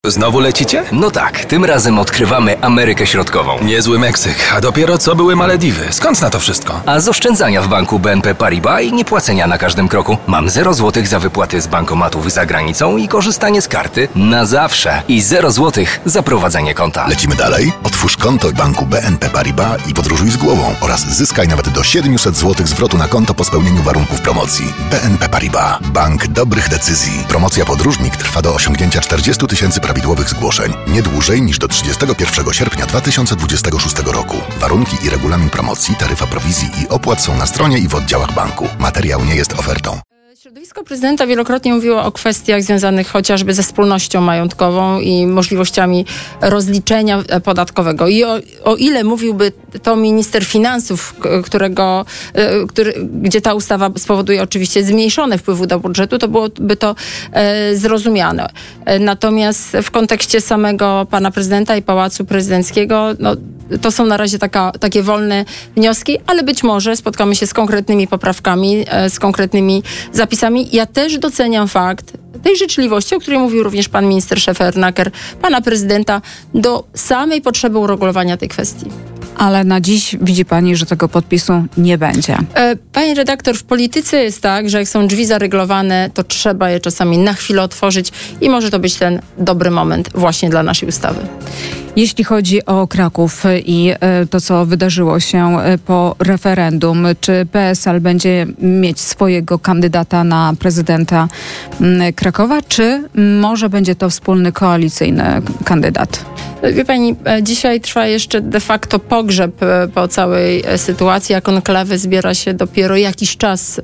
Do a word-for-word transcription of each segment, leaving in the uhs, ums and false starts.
Znowu lecicie? No tak, tym razem odkrywamy Amerykę Środkową. Niezły Meksyk, a dopiero co były Malediwy. Skąd na to wszystko? A z oszczędzania w banku B N P Paribas i niepłacenia na każdym kroku. Mam zero złotych za wypłaty z bankomatów za granicą i korzystanie z karty na zawsze. I zero złotych za prowadzenie konta. Lecimy dalej? Otwórz konto w banku B N P Paribas i podróżuj z głową oraz zyskaj nawet do siedemset złotych zwrotu na konto po spełnieniu warunków promocji. B N P Paribas. Bank dobrych decyzji. Promocja Podróżnik trwa do osiągnięcia czterdzieści tysięcy prawidłowych zgłoszeń. Nie dłużej niż do trzydziestego pierwszego sierpnia dwa tysiące dwudziestego szóstego roku. Warunki i regulamin promocji, taryfa prowizji i opłat są na stronie i w oddziałach banku. Materiał nie jest ofertą. Środowisko prezydenta wielokrotnie mówiło o kwestiach związanych chociażby ze wspólnością majątkową i możliwościami rozliczenia podatkowego. I o, o ile mówiłby to minister finansów, którego, który, gdzie ta ustawa spowoduje oczywiście zmniejszone wpływy do budżetu, to byłoby to e, zrozumiane. Natomiast w kontekście samego pana prezydenta i Pałacu Prezydenckiego, no, to są na razie taka, takie wolne wnioski, ale być może spotkamy się z konkretnymi poprawkami, e, z konkretnymi zapisami. Ja też doceniam fakt tej życzliwości, o której mówił również pan minister Szefernaker, pana prezydenta, do samej potrzeby uregulowania tej kwestii. Ale na dziś widzi pani, że tego podpisu nie będzie. E, pani redaktor, w polityce jest tak, że jak są drzwi zaryglowane, to trzeba je czasami na chwilę otworzyć i może to być ten dobry moment właśnie dla naszej ustawy. Jeśli chodzi o Kraków i to, co wydarzyło się po referendum, czy P S L będzie mieć swojego kandydata na prezydenta Krakowa, czy może będzie to wspólny koalicyjny kandydat? Wie pani, dzisiaj trwa jeszcze de facto pogrzeb po całej sytuacji, a konklawy zbiera się dopiero jakiś czas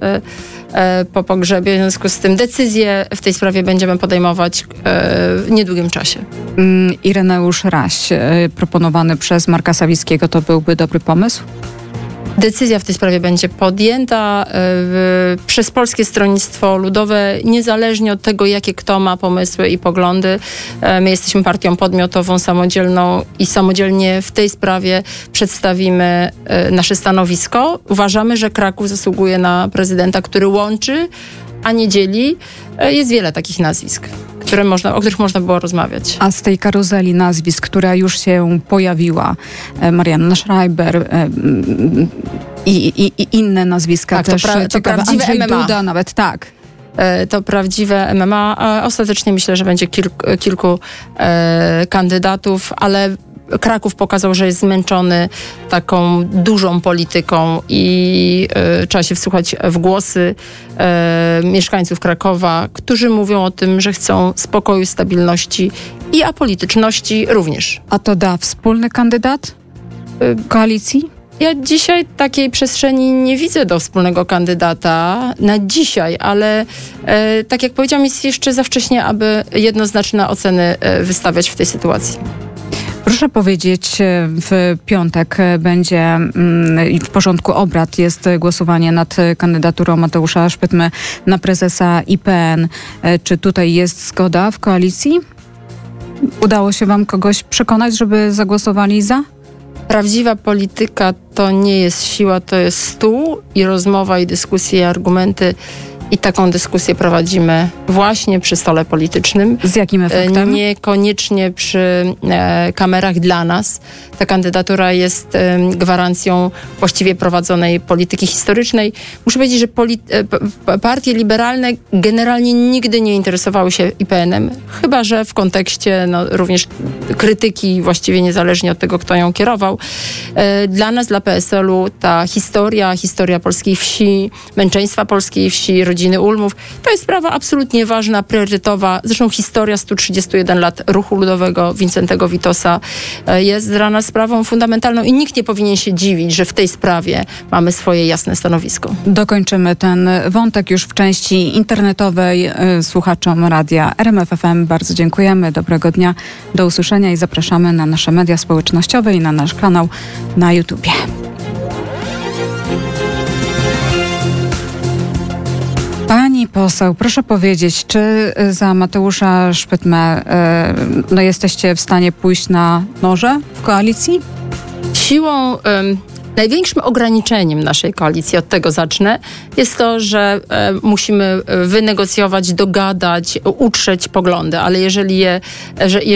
po pogrzebie. W związku z tym decyzje w tej sprawie będziemy podejmować w niedługim czasie. Ireneusz Raś, proponowany przez Marka Sawickiego, to byłby dobry pomysł? Decyzja w tej sprawie będzie podjęta y, przez Polskie Stronnictwo Ludowe, niezależnie od tego, jakie kto ma pomysły i poglądy. Y, my jesteśmy partią podmiotową, samodzielną i samodzielnie w tej sprawie przedstawimy y, nasze stanowisko. Uważamy, że Kraków zasługuje na prezydenta, który łączy, a nie dzieli. Y, jest wiele takich nazwisk, które można, o których można było rozmawiać. A z tej karuzeli nazwisk, która już się pojawiła, Marianna Schreiber i, i, i inne nazwiska tak, też to pra, ciekawe. To Andrzej M M A. Duda nawet, tak. To prawdziwe M M A. A ostatecznie myślę, że będzie kilku, kilku e, kandydatów, ale Kraków pokazał, że jest zmęczony taką dużą polityką i e, trzeba się wsłuchać w głosy e, mieszkańców Krakowa, którzy mówią o tym, że chcą spokoju, stabilności i apolityczności również. A to da wspólny kandydat e, koalicji? Ja dzisiaj takiej przestrzeni nie widzę do wspólnego kandydata na dzisiaj, ale e, tak jak powiedziałam, jest jeszcze za wcześnie, aby jednoznaczne oceny e, wystawiać w tej sytuacji. Proszę powiedzieć, w piątek będzie w porządku obrad jest głosowanie nad kandydaturą Mateusza Szpytmy na prezesa I P N. Czy tutaj jest zgoda w koalicji? Udało się wam kogoś przekonać, żeby zagłosowali za? Prawdziwa polityka to nie jest siła, to jest stół i rozmowa, i dyskusje, i argumenty. I taką dyskusję prowadzimy właśnie przy stole politycznym. Z jakim efektem? Niekoniecznie przy e, kamerach dla nas. Ta kandydatura jest e, gwarancją właściwie prowadzonej polityki historycznej. Muszę powiedzieć, że poli- e, partie liberalne generalnie nigdy nie interesowały się I P N-em, chyba że w kontekście no, również krytyki, właściwie niezależnie od tego, kto ją kierował. E, dla nas, dla P S L-u ta historia, historia polskiej wsi, męczeństwa polskiej wsi, rodziny Ulmów. To jest sprawa absolutnie ważna, priorytetowa. Zresztą historia stu trzydziestu jeden lat ruchu ludowego Wincentego Witosa jest dla nas sprawą fundamentalną i nikt nie powinien się dziwić, że w tej sprawie mamy swoje jasne stanowisko. Dokończymy ten wątek już w części internetowej. Słuchaczom radia R M F F M bardzo dziękujemy. Dobrego dnia, do usłyszenia i zapraszamy na nasze media społecznościowe i na nasz kanał na YouTubie. Pani poseł, proszę powiedzieć, czy za Mateusza Szpytmę y, no jesteście w stanie pójść na noże w koalicji? Siłą... Ym Największym ograniczeniem naszej koalicji, od tego zacznę, jest to, że e, musimy wynegocjować, dogadać, utrzeć poglądy, ale jeżeli je, że